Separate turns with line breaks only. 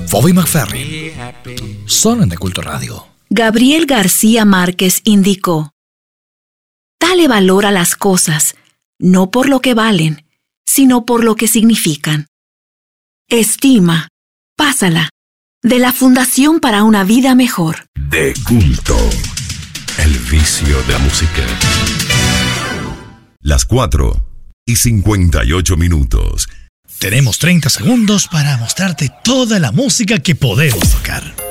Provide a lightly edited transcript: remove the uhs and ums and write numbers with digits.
Bobby McFerrin, solo en De Culto Radio.
Gabriel García Márquez indicó: dale valor a las cosas, no por lo que valen, sino por lo que significan. Estima, pásala, de la Fundación para una Vida Mejor.
De Culto, el vicio de la música. Las 4:58.
Tenemos 30 segundos para mostrarte toda la música que podemos tocar.